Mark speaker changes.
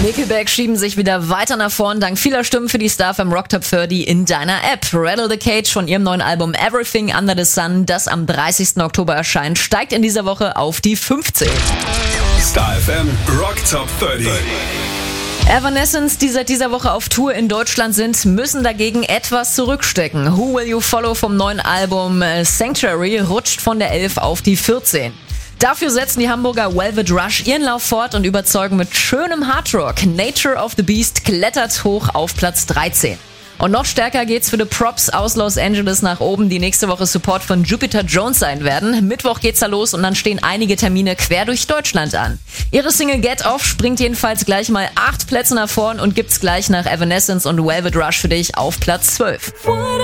Speaker 1: Nickelback schieben sich wieder weiter nach vorn, dank vieler Stimmen für die Star vom Rock Top 30 in deiner App. Rattle the Cage von ihrem neuen Album Everything Under the Sun, das am 30. Oktober erscheint, steigt in dieser Woche auf die 15.
Speaker 2: Star FM Rock Top 30.
Speaker 1: Evanescence, die seit dieser Woche auf Tour in Deutschland sind, müssen dagegen etwas zurückstecken. Who Will You Follow vom neuen Album Sanctuary rutscht von der 11 auf die 14. Dafür setzen die Hamburger Velvet Rush ihren Lauf fort und überzeugen mit schönem Hardrock. Nature of the Beast klettert hoch auf Platz 13. Und noch stärker geht's für The Props aus Los Angeles nach oben, die nächste Woche Support von Jupiter Jones sein werden. Mittwoch geht's da los und dann stehen einige Termine quer durch Deutschland an. Ihre Single Get Off springt jedenfalls gleich mal 8 Plätze nach vorn und gibt's gleich nach Evanescence und Velvet Rush für dich auf Platz 12.